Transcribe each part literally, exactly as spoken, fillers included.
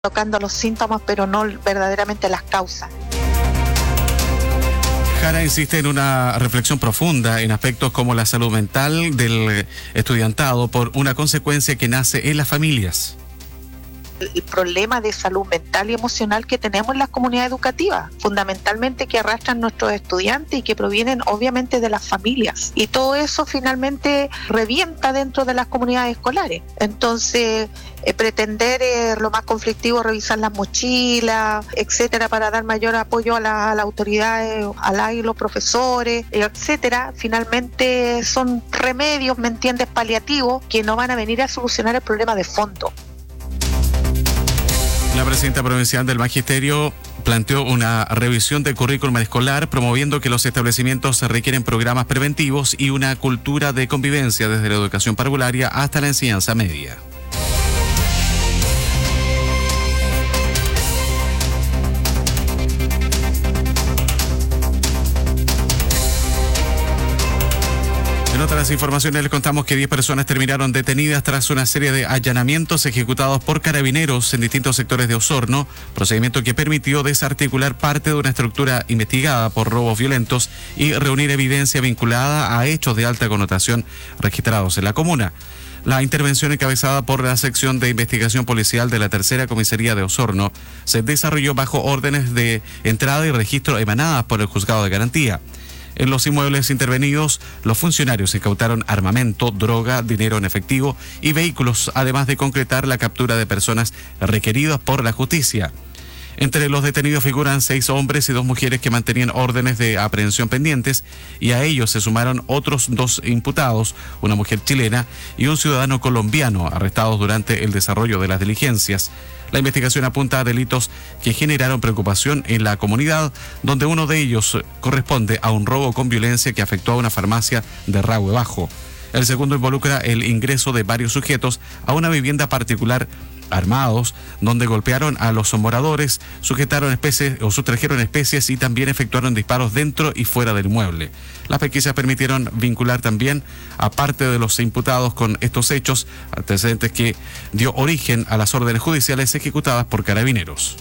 tocando los síntomas, pero no verdaderamente las causas. Jara insiste en una reflexión profunda en aspectos como la salud mental del estudiantado por una consecuencia que nace en las familias. El problema de salud mental y emocional que tenemos en las comunidades educativas, fundamentalmente que arrastran nuestros estudiantes y que provienen obviamente de las familias. Y todo eso finalmente revienta dentro de las comunidades escolares. Entonces, eh, pretender eh, lo más conflictivo, revisar las mochilas, etcétera, para dar mayor apoyo a la, a las autoridades, a la y los profesores, etcétera, finalmente son remedios, ¿me entiendes?, paliativos que no van a venir a solucionar el problema de fondo. La presidenta provincial del Magisterio planteó una revisión del currículum escolar, promoviendo que los establecimientos requieren programas preventivos y una cultura de convivencia desde la educación parvularia hasta la enseñanza media. En otras informaciones les contamos que diez personas terminaron detenidas tras una serie de allanamientos ejecutados por carabineros en distintos sectores de Osorno, procedimiento que permitió desarticular parte de una estructura investigada por robos violentos y reunir evidencia vinculada a hechos de alta connotación registrados en la comuna. La intervención, encabezada por la sección de investigación policial de la tercera comisaría de Osorno, se desarrolló bajo órdenes de entrada y registro emanadas por el juzgado de garantía. En los inmuebles intervenidos, los funcionarios incautaron armamento, droga, dinero en efectivo y vehículos, además de concretar la captura de personas requeridas por la justicia. Entre los detenidos figuran seis hombres y dos mujeres que mantenían órdenes de aprehensión pendientes, y a ellos se sumaron otros dos imputados, una mujer chilena y un ciudadano colombiano, arrestados durante el desarrollo de las diligencias. La investigación apunta a delitos que generaron preocupación en la comunidad, donde uno de ellos corresponde a un robo con violencia que afectó a una farmacia de Rahue Bajo. El segundo involucra el ingreso de varios sujetos a una vivienda particular armados, donde golpearon a los moradores, sujetaron especies o sustrajeron especies y también efectuaron disparos dentro y fuera del inmueble. Las pesquisas permitieron vincular también a parte de los imputados con estos hechos, antecedentes que dio origen a las órdenes judiciales ejecutadas por carabineros.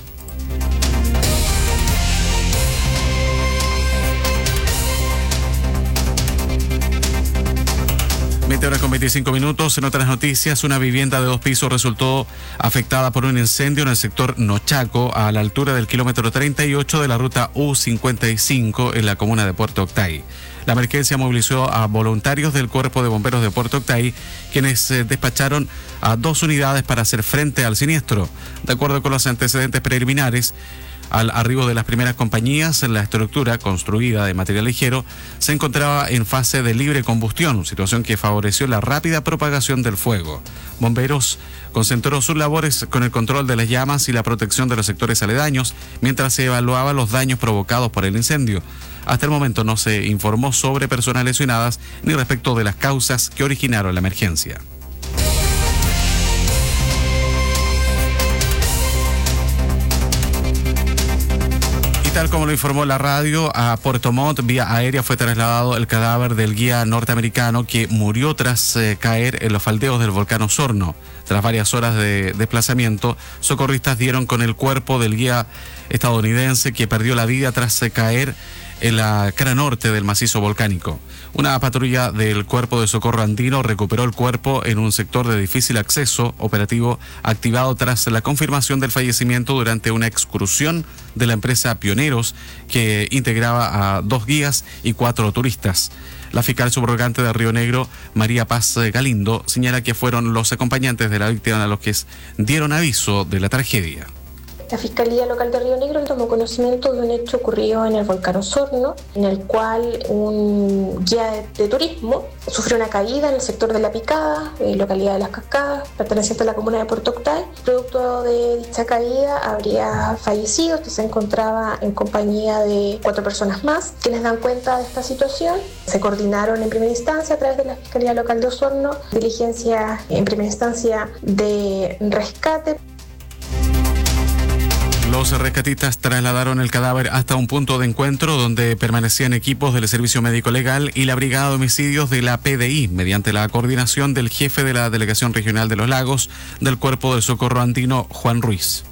veinte horas con veinticinco minutos. En otras noticias, una vivienda de dos pisos resultó afectada por un incendio en el sector Nochaco, a la altura del kilómetro treinta y ocho de la ruta U cincuenta y cinco en la comuna de Puerto Octay. La emergencia movilizó a voluntarios del Cuerpo de Bomberos de Puerto Octay, quienes eh, despacharon a dos unidades para hacer frente al siniestro. De acuerdo con los antecedentes preliminares, al arribo de las primeras compañías, la estructura construida de material ligero se encontraba en fase de libre combustión, situación que favoreció la rápida propagación del fuego. Bomberos concentró sus labores con el control de las llamas y la protección de los sectores aledaños, mientras se evaluaban los daños provocados por el incendio. Hasta el momento no se informó sobre personas lesionadas ni respecto de las causas que originaron la emergencia. Tal como lo informó la radio, a Puerto Montt, vía aérea, fue trasladado el cadáver del guía norteamericano que murió tras eh, caer en los faldeos del volcán Osorno. Tras varias horas de desplazamiento, socorristas dieron con el cuerpo del guía estadounidense que perdió la vida tras eh, caer en la cara norte del macizo volcánico. Una patrulla del Cuerpo de Socorro Andino recuperó el cuerpo en un sector de difícil acceso, operativo activado tras la confirmación del fallecimiento durante una excursión de la empresa Pioneros, que integraba a dos guías y cuatro turistas. La fiscal subrogante de Río Negro, María Paz Galindo, señala que fueron los acompañantes de la víctima a los que dieron aviso de la tragedia. La Fiscalía Local de Río Negro tomó conocimiento de un hecho ocurrido en el volcán Osorno, en el cual un guía de, de turismo sufrió una caída en el sector de La Picada, eh, localidad de Las Cascadas, perteneciente a la comuna de Puerto Octay. Producto de dicha caída habría fallecido. Este se encontraba en compañía de cuatro personas más, quienes dan cuenta de esta situación. Se coordinaron en primera instancia a través de la Fiscalía Local de Osorno diligencias en primera instancia de rescate. Los rescatistas trasladaron el cadáver hasta un punto de encuentro donde permanecían equipos del Servicio Médico Legal y la Brigada de Homicidios de la P D I, mediante la coordinación del jefe de la Delegación Regional de los Lagos del Cuerpo de Socorro Andino, Juan Ruiz.